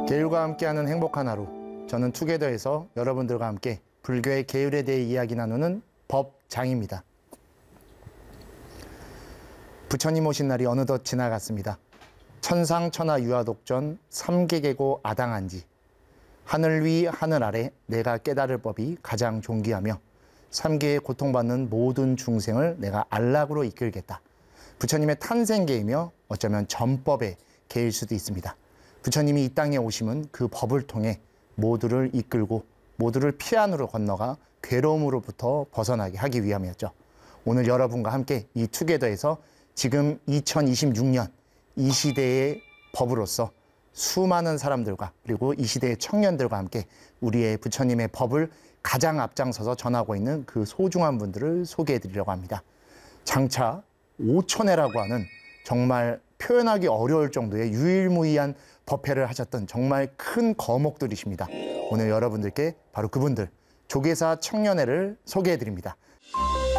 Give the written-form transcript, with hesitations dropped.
계율과 함께하는 행복한 하루. 저는 투게더에서 여러분들과 함께 불교의 계율에 대해 이야기 나누는 법장입니다. 부처님 오신 날이 어느덧 지나갔습니다. 천상천하 유아독전 삼계계고 아당한지 하늘 위 하늘 아래 내가 깨달을 법이 가장 존귀하며 삼계에 고통받는 모든 중생을 내가 안락으로 이끌겠다. 부처님의 탄생계이며 어쩌면 전법의 계일 수도 있습니다. 부처님이 이 땅에 오심은 그 법을 통해 모두를 이끌고 모두를 피안으로 건너가 괴로움으로부터 벗어나게 하기 위함이었죠. 오늘 여러분과 함께 이 투게더에서 지금 2026년 이 시대의 법으로서 수많은 사람들과 그리고 이 시대의 청년들과 함께 우리의 부처님의 법을 가장 앞장서서 전하고 있는 그 소중한 분들을 소개해 드리려고 합니다. 장차 5천회라고 하는 정말 표현하기 어려울 정도의 유일무이한 법회를 하셨던 정말 큰 거목들이십니다. 오늘 여러분들께 바로 그분들 조계사 청년회를 소개해 드립니다.